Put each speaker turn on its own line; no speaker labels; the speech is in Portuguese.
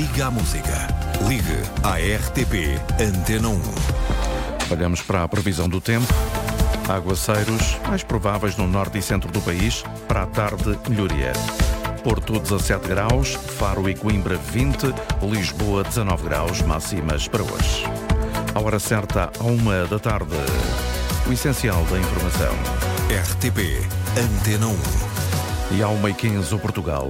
Liga à música. Ligue à RTP Antena 1.
Olhamos para a previsão do tempo. Aguaceiros mais prováveis no norte e centro do país. Para a tarde, melhoria. Porto 17 graus, Faro e Coimbra 20, Lisboa 19 graus, máximas para hoje. À hora certa, à 1 da tarde, o essencial da informação.
RTP Antena 1.
E à 1h15 o Portugal